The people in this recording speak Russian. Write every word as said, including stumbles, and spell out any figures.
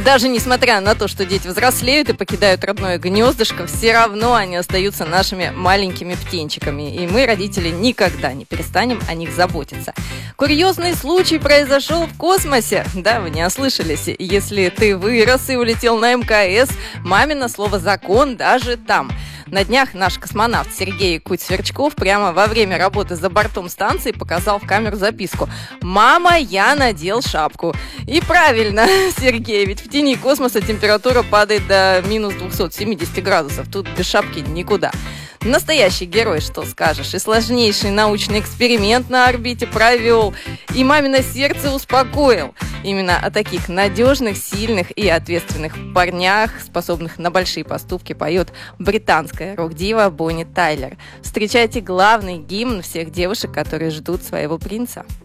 Даже несмотря на то, что дети взрослеют и покидают родное гнездышко, все равно они остаются нашими маленькими птенчиками. И мы, родители, никогда не перестанем о них заботиться. Курьезный случай произошел в космосе. Да, вы не ослышались. Если ты вырос и улетел на эм ка эс, мамино слово «закон» даже там. На днях наш космонавт Сергей Куть-Сверчков прямо во время работы за бортом станции показал в камеру записку: «Мама, я надел шапку». И правильно, Сергей, ведь в тени космоса температура падает до минус двести семьдесят градусов. Тут без шапки никуда. Настоящий герой, что скажешь. И сложнейший научный эксперимент на орбите провел, и мамино сердце успокоил. Именно о таких надежных, сильных и ответственных парнях, способных на большие поступки, поет британская рок-дива Бонни Тайлер. Встречайте главный гимн всех девушек, которые ждут своего принца.